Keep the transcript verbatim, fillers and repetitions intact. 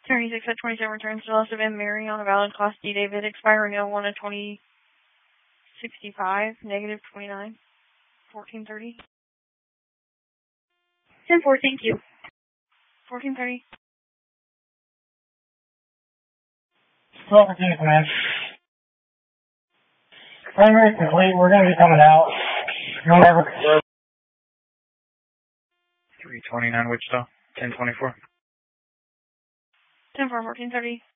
thirty-six at twenty-seven returns to Lost Event Mary on a valid Class D David expiring oh one of twenty sixty-five, negative twenty-nine, fourteen thirty. ten four, thank you. fourteen thirty. twelve fifteen, command. Primary complete, we're going to be coming out. Don't ever confirm. three twenty-nine Wichita, ten twenty-four. ten four, fourteen thirty.